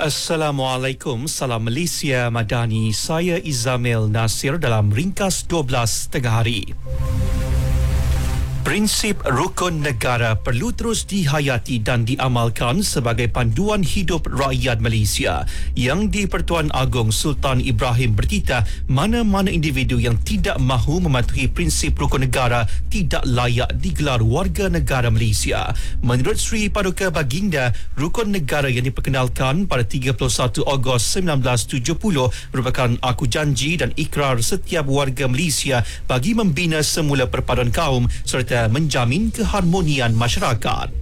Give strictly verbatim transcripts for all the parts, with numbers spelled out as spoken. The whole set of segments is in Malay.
Assalamualaikum, salam Malaysia Madani. Saya Izamil Nasir dalam ringkas dua belas tengah hari. Prinsip rukun negara perlu terus dihayati dan diamalkan sebagai panduan hidup rakyat Malaysia. Yang di-Pertuan Agong Sultan Ibrahim berkita, mana-mana individu yang tidak mahu mematuhi prinsip rukun negara tidak layak digelar warga negara Malaysia. Menurut Sri Paduka Baginda, rukun negara yang diperkenalkan pada tiga puluh satu Ogos seribu sembilan ratus tujuh puluh merupakan aku janji dan ikrar setiap warga Malaysia bagi membina semula perpaduan kaum serta menjamin keharmonian masyarakat.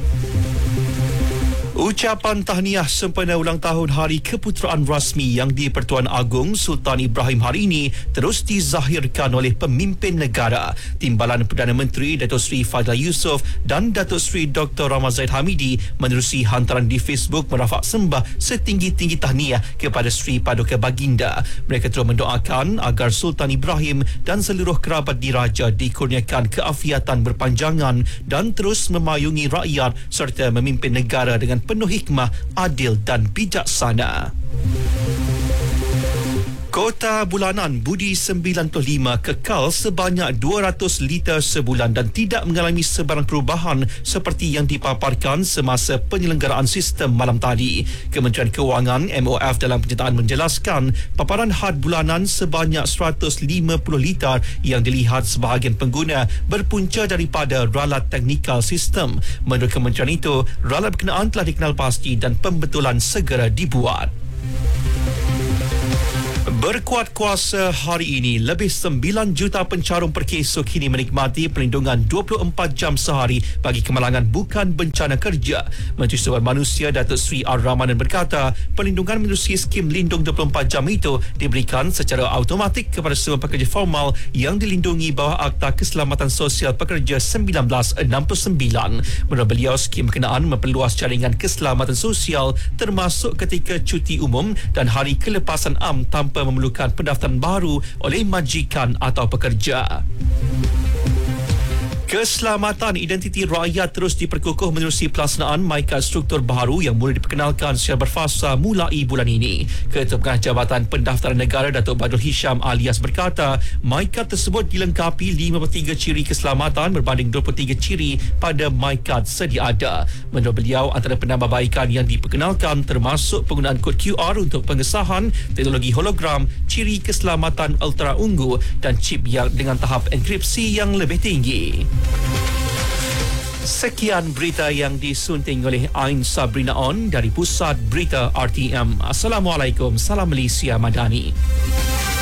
Ucapan tahniah sempena ulang tahun Hari Keputeraan Rasmi yang di-Pertuan Agong Sultan Ibrahim hari ini terus dizahirkan oleh pemimpin negara. Timbalan Perdana Menteri Datuk Seri Fadhil Yusof dan Datuk Seri Doktor Rahmat Zaid Hamidi menerusi hantaran di Facebook merafak sembah setinggi-tinggi tahniah kepada Sri Paduka Baginda. Mereka terus mendoakan agar Sultan Ibrahim dan seluruh kerabat diraja dikurniakan keafiatan berpanjangan dan terus memayungi rakyat serta memimpin negara dengan penuh hikmah, adil dan bijaksana. Kota bulanan Budi sembilan puluh lima kekal sebanyak dua ratus liter sebulan dan tidak mengalami sebarang perubahan seperti yang dipaparkan semasa penyelenggaraan sistem malam tadi. Kementerian Kewangan M O F dalam penyertaan menjelaskan paparan had bulanan sebanyak seratus lima puluh liter yang dilihat sebahagian pengguna berpunca daripada ralat teknikal sistem. Menurut kementerian itu, ralat berkenaan telah dikenal pasti dan pembetulan segera dibuat. Berkuat kuasa hari ini, lebih sembilan juta pencarum perkesuk kini menikmati perlindungan dua puluh empat jam sehari bagi kemalangan bukan bencana kerja. Menteri Sumber Manusia Datuk Seri Ar-Rahmanan berkata, perlindungan menerusi skim lindung dua puluh empat jam itu diberikan secara automatik kepada semua pekerja formal yang dilindungi bawah Akta Keselamatan Sosial Pekerja seribu sembilan ratus enam puluh sembilan. Menurut beliau, skim berkenaan memperluas jaringan keselamatan sosial termasuk ketika cuti umum dan hari kelepasan am tanpa memerlukan pendaftaran baru oleh majikan atau pekerja. Keselamatan identiti rakyat terus diperkukuh menerusi pelaksanaan MyKad struktur baru yang mula diperkenalkan secara berfasa mulai bulan ini. Ketua Pengarah Jabatan Pendaftaran Negara Datuk Badrul Hisham alias berkata, MyKad tersebut dilengkapi lima puluh tiga ciri keselamatan berbanding dua puluh tiga ciri pada MyKad sedia ada. Menurut beliau, antara penambahbaikan yang diperkenalkan termasuk penggunaan kod Q R untuk pengesahan, teknologi hologram, ciri keselamatan ultra ungu dan chip yang dengan tahap enkripsi yang lebih tinggi. Sekian berita yang disunting oleh Ain Sabrina On dari Pusat Berita R T M. Assalamualaikum, salam Malaysia Madani.